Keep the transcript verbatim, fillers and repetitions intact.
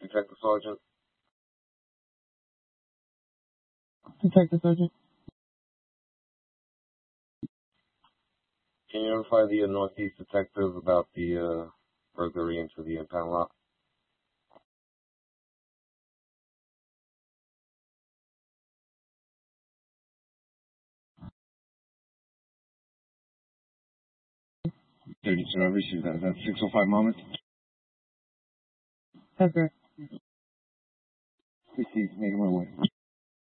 Detective Sergeant. Detective Sergeant. Can you notify the uh, Northeast detective about the uh, burglary into the impound lot? thirty-two, I received that. Is that six oh five moment? That's correct. Received. Making my way.